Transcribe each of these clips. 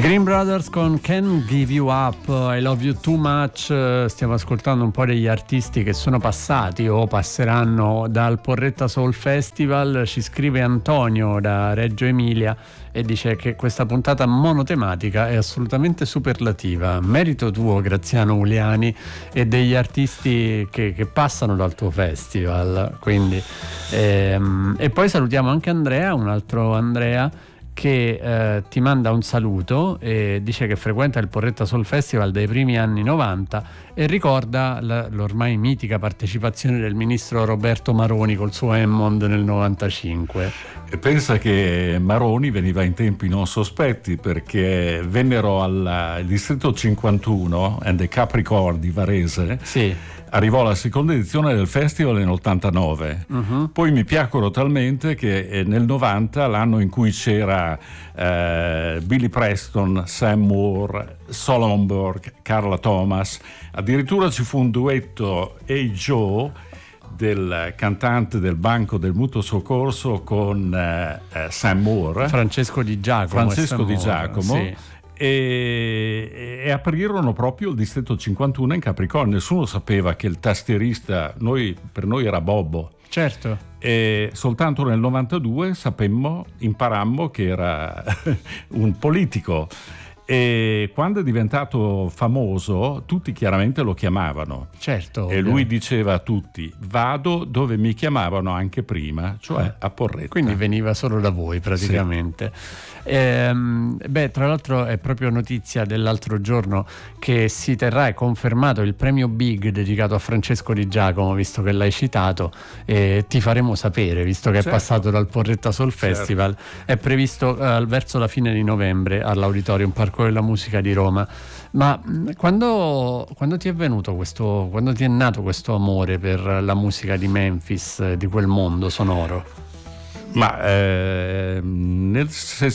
Green Brothers con Can't Give You Up, I Love You Too Much. Stiamo ascoltando un po' degli artisti che sono passati o passeranno dal Porretta Soul Festival. Ci scrive Antonio da Reggio Emilia e dice che questa puntata monotematica è assolutamente superlativa, merito tuo Graziano Uliani e degli artisti che passano dal tuo festival. Quindi e poi salutiamo anche Andrea, un altro Andrea, che ti manda un saluto e dice che frequenta il Porretta Soul Festival dai primi anni 90 e ricorda l'ormai mitica partecipazione del ministro Roberto Maroni col suo Hammond nel 95. E pensa che Maroni veniva in tempi non sospetti, perché vennero al distretto 51 and the Capricorn di Varese. Sì. Arrivò la seconda edizione del festival nel 89. Poi mi piacquero talmente che nel 90, l'anno in cui c'era Billy Preston, Sam Moore, Solomon Burke, Carla Thomas, addirittura ci fu un duetto Hey Joe del cantante del Banco del Mutuo Soccorso con Sam Moore, Francesco Di Giacomo, sì. E aprirono proprio il distretto 51 in Capricorno. Nessuno sapeva che il tastierista per noi era Bobbo. Certo. E soltanto nel 92 imparammo che era un politico. E quando è diventato famoso, tutti chiaramente lo chiamavano. Certo. E lui diceva a tutti: vado dove mi chiamavano anche prima, cioè a Porretta. Quindi veniva solo da voi praticamente. Sì. Tra l'altro è proprio notizia dell'altro giorno che si terrà, è confermato, il premio Big dedicato a Francesco Di Giacomo, visto che l'hai citato, e ti faremo sapere, visto che è passato dal Porretta Soul Festival. È previsto verso la fine di novembre all'Auditorium Parco della Musica di Roma. Ma quando ti è venuto quando ti è nato questo amore per la musica di Memphis, di quel mondo sonoro? Ma nel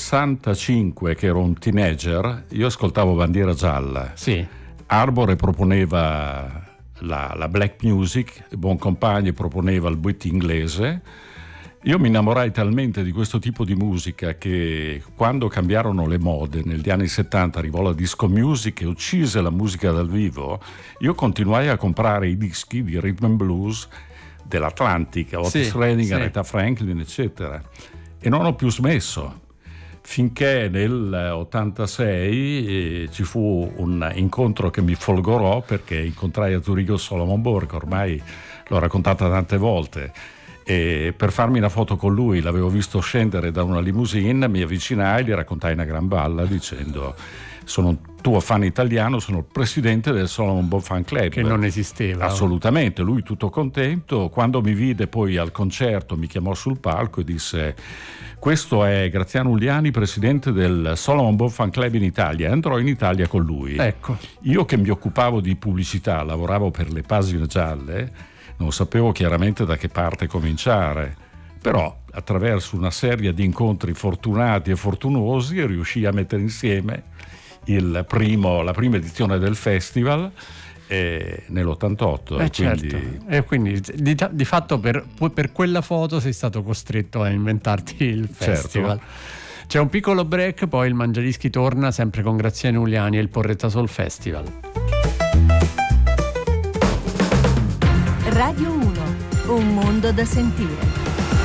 65, che ero un teenager, io ascoltavo Bandiera Gialla. Sì. Arbore proponeva la black music, Boncompagni proponeva il beat inglese. Io mi innamorai talmente di questo tipo di musica che quando cambiarono le mode, negli anni 70 arrivò la disco music e uccise la musica dal vivo, io continuai a comprare i dischi di rhythm and blues dell'Atlantic, Otis Redding, Aretha Franklin, eccetera, e non ho più smesso, finché nel 86 ci fu un incontro che mi folgorò, perché incontrai a Zurigo Solomon Burke, ormai l'ho raccontata tante volte, e per farmi una foto con lui l'avevo visto scendere da una limousine, mi avvicinai, gli raccontai una gran balla dicendo: sono un tuo fan italiano, sono il presidente del Solomon Burke Fan Club. Che non esisteva. Assolutamente, lui tutto contento. Quando mi vide poi al concerto mi chiamò sul palco e disse: questo è Graziano Uliani, presidente del Solomon Burke Fan Club in Italia, andrò in Italia con lui. Ecco. Io che mi occupavo di pubblicità, lavoravo per le Pagine Gialle, non sapevo chiaramente da che parte cominciare, però attraverso una serie di incontri fortunati e fortunosi riuscii a mettere insieme la prima edizione del festival nell'88. Certo. E quindi di fatto per quella foto sei stato costretto a inventarti il festival. Certo. C'è un piccolo break, poi il Mangiadischi torna sempre con Graziano Uliani e il Porretta Soul Festival. Radio 1, un mondo da sentire.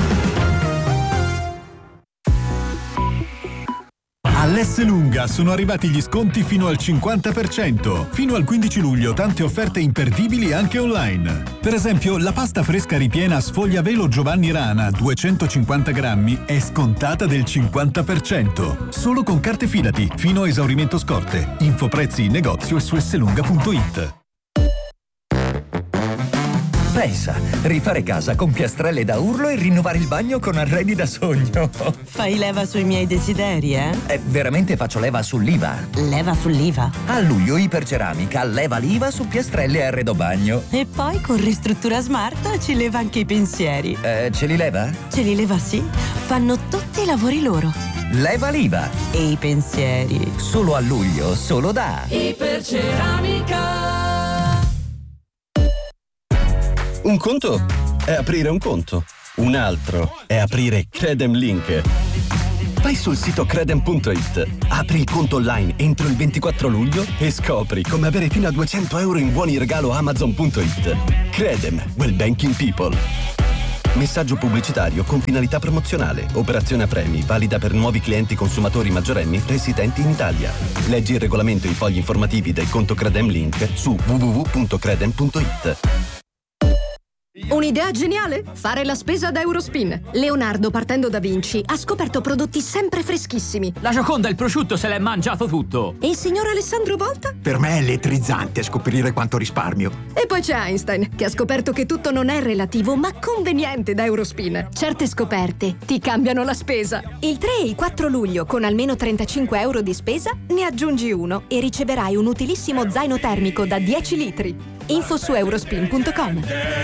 All'Esselunga sono arrivati gli sconti fino al 50%. Fino al 15 luglio tante offerte imperdibili anche online. Per esempio, la pasta fresca ripiena Sfogliavelo Giovanni Rana 250 grammi è scontata del 50%. Solo con carte Fidati, fino a esaurimento scorte. Info prezzi in negozio e su esselunga.it. Pensa, rifare casa con piastrelle da urlo e rinnovare il bagno con arredi da sogno. Fai leva sui miei desideri, eh? Veramente faccio leva sull'IVA. Leva sull'IVA? A luglio Iperceramica leva l'IVA su piastrelle e arredo bagno. E poi con Ristruttura Smart ci leva anche i pensieri. Ce li leva? Ce li leva, sì. Fanno tutti i lavori loro. Leva l'IVA. E i pensieri. Solo a luglio, solo da Iperceramica. Un conto è aprire un conto, un altro è aprire Credem Link. Vai sul sito credem.it, apri il conto online entro il 24 luglio e scopri come avere fino a 200 euro in buoni regalo Amazon.it. Credem, well banking people. Messaggio pubblicitario con finalità promozionale. Operazione a premi, valida per nuovi clienti consumatori maggiorenni residenti in Italia. Leggi il regolamento e i fogli informativi del conto Credem Link su www.credem.it. Un'idea geniale? Fare la spesa da Eurospin. Leonardo, partendo da Vinci, ha scoperto prodotti sempre freschissimi. La Gioconda, il prosciutto, se l'è mangiato tutto. E il signor Alessandro Volta? Per me è elettrizzante scoprire quanto risparmio. E poi c'è Einstein, che ha scoperto che tutto non è relativo, ma conveniente da Eurospin. Certe scoperte ti cambiano la spesa. Il 3 e il 4 luglio, con almeno 35 euro di spesa, ne aggiungi uno e riceverai un utilissimo zaino termico da 10 litri. Info su eurospin.com.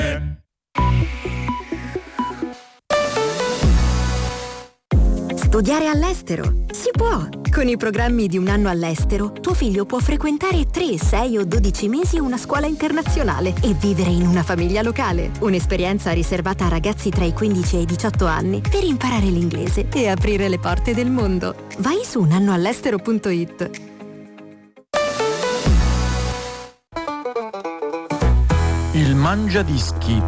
Studiare all'estero? Si può! Con i programmi di un anno all'estero, tuo figlio può frequentare 3, 6 o 12 mesi una scuola internazionale e vivere in una famiglia locale. Un'esperienza riservata a ragazzi tra i 15 e i 18 anni per imparare l'inglese e aprire le porte del mondo. Vai su unannoall'estero.it. Il Mangiadischi.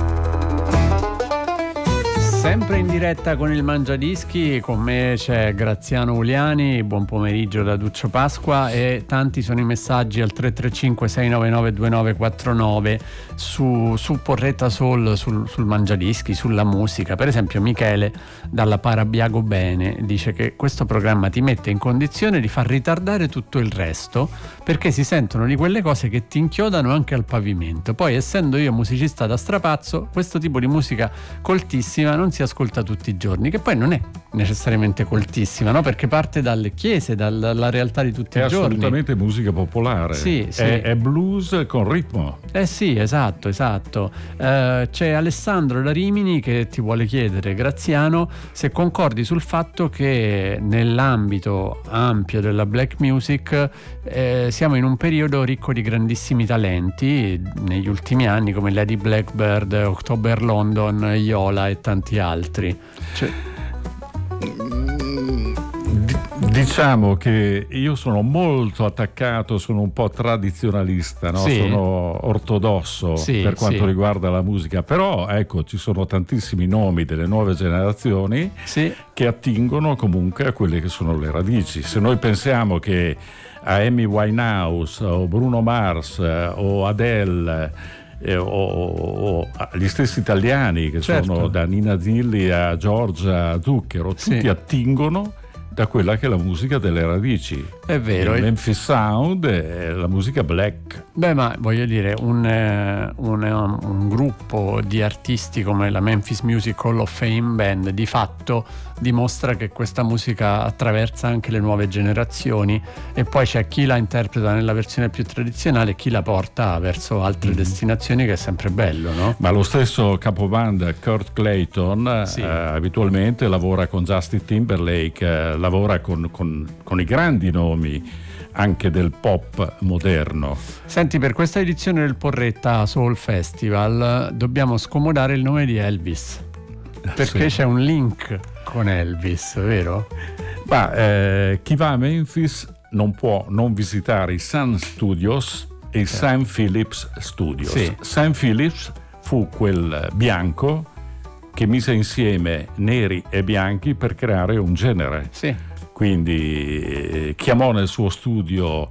Sempre in diretta con il Mangiadischi, con me c'è Graziano Uliani, buon pomeriggio da Duccio Pasqua, e tanti sono i messaggi al 335 699 2949 su Porretta Soul, sul Mangiadischi, sulla musica. Per esempio Michele dalla Parabiago Bene dice che questo programma ti mette in condizione di far ritardare tutto il resto, perché si sentono di quelle cose che ti inchiodano anche al pavimento. Poi, essendo io musicista da strapazzo, questo tipo di musica coltissima non si ascolta tutti i giorni, che poi non è necessariamente coltissima, no? Perché parte dalle chiese, dalla realtà di tutti i giorni. È assolutamente musica popolare. Sì. È blues con ritmo. Sì, esatto. C'è Alessandro da Rimini che ti vuole chiedere, Graziano, se concordi sul fatto che nell'ambito ampio della black music siamo in un periodo ricco di grandissimi talenti negli ultimi anni, come Lady Blackbird, October London, Yola e tanti altri. Diciamo che io sono molto attaccato, sono un po' tradizionalista, no? Sì. Sono ortodosso per quanto riguarda la musica, però ecco, ci sono tantissimi nomi delle nuove generazioni che attingono comunque a quelle che sono le radici. Se noi pensiamo che a Amy Winehouse o Bruno Mars o Adele o gli stessi italiani che sono da Nina Zilli a Giorgia Zucchero, tutti attingono da quella che è la musica delle radici. È vero. Il Memphis Sound è la musica black. Beh, ma voglio dire, un gruppo di artisti come la Memphis Music Hall of Fame Band di fatto dimostra che questa musica attraversa anche le nuove generazioni, e poi c'è chi la interpreta nella versione più tradizionale e chi la porta verso altre destinazioni, che è sempre bello, no? Ma lo stesso capobanda Kurt Clayton abitualmente lavora con Justin Timberlake, lavora con i grandi nomi anche del pop moderno. Senti, per questa edizione del Porretta Soul Festival dobbiamo scomodare il nome di Elvis, perché c'è un link con Elvis, vero? Ma chi va a Memphis non può non visitare i Sun Studios e i Sam Phillips Studios. Sam Phillips fu quel bianco che mise insieme neri e bianchi per creare un genere. Quindi chiamò nel suo studio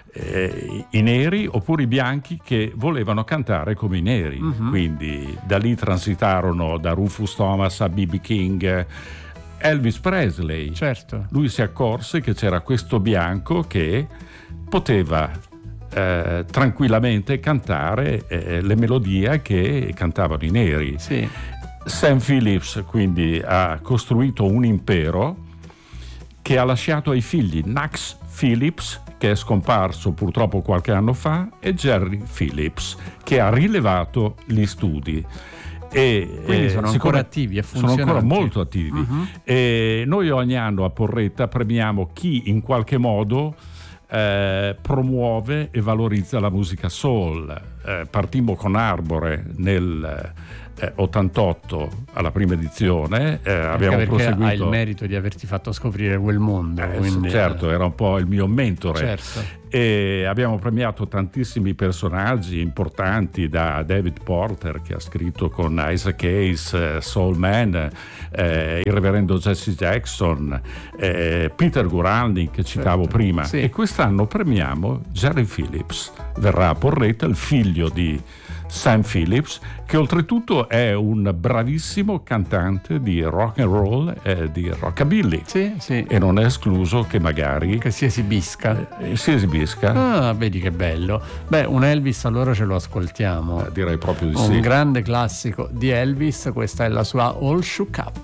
i neri oppure i bianchi che volevano cantare come i neri. Quindi da lì transitarono da Rufus Thomas a B.B. King, Elvis Presley. Lui si accorse che c'era questo bianco che poteva tranquillamente cantare le melodie che cantavano i neri. Sam Phillips quindi ha costruito un impero che ha lasciato ai figli Knox Phillips, che è scomparso purtroppo qualche anno fa, e Jerry Phillips, che ha rilevato gli studi. Quindi sono ancora attivi e funzionanti. Sono ancora molto attivi. E noi ogni anno a Porretta premiamo chi in qualche modo promuove e valorizza la musica soul. Partimmo con Arbore nel 88 alla prima edizione, abbiamo proseguito. Ha il merito di averti fatto scoprire quel mondo, quindi, certo, era un po' il mio mentore. Certo. E abbiamo premiato tantissimi personaggi importanti, da David Porter, che ha scritto con Isaac Hayes Soul Man, il reverendo Jesse Jackson, Peter Guralnick, che citavo prima. Sì. E quest'anno premiamo Jerry Phillips. Verrà a Porretta, il figlio di Sam Phillips, che oltretutto è un bravissimo cantante di rock and roll e di rockabilly. Sì, sì. E non è escluso che magari che si esibisca. Ah, vedi che bello. Beh, un Elvis allora ce lo ascoltiamo. Direi proprio di un sì. Un grande classico di Elvis, questa è la sua All Shook Up.